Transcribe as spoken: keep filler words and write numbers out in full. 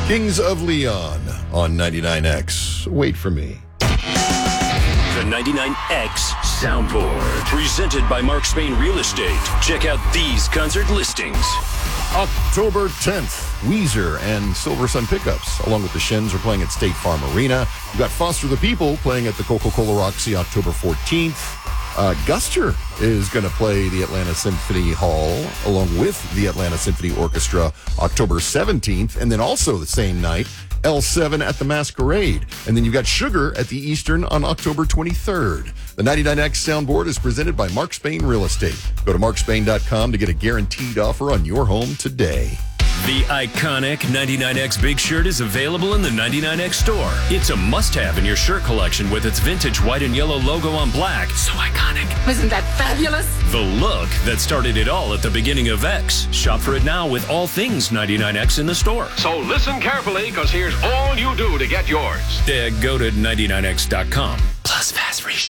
Kings of Leon on ninety-nine X. Wait for me. The ninety-nine X Soundboard. Presented by Mark Spain Real Estate. Check out these concert listings. October tenth, Weezer and Silver Sun Pickups, along with the Shins, are playing at State Farm Arena. You've got Foster the People playing at the Coca-Cola Roxy October fourteenth. Uh, Guster is going to play the Atlanta Symphony Hall along with the Atlanta Symphony Orchestra October seventeenth. And then also the same night, L seven at the Masquerade. And then you've got Sugar at the Eastern on October twenty-third. The ninety-nine X Soundboard is presented by Mark Spain Real Estate. Go to mark spain dot com to get a guaranteed offer on your home today. The iconic ninety-nine X Big Shirt is available in the ninety-nine X store. It's a must-have in your shirt collection with its vintage white and yellow logo on black. So iconic. Isn't that fabulous? The look that started it all at the beginning of X. Shop for it now with all things ninety-nine X in the store. So listen carefully, because here's all you do to get yours. Uh, go to ninety-nine X dot com. Plus fast free